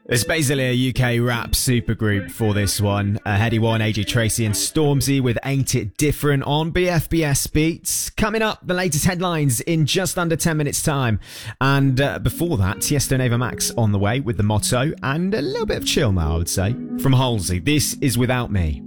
It's basically a UK rap supergroup for this one. Heady One, AJ Tracy and Stormzy with Ain't It Different on BFBS Beats. Coming up, the latest headlines in just under 10 minutes time. And before that, Tiesto and Ava Max on the way with The Motto and a little bit of chill now, I would say. From Halsey, this is Without Me.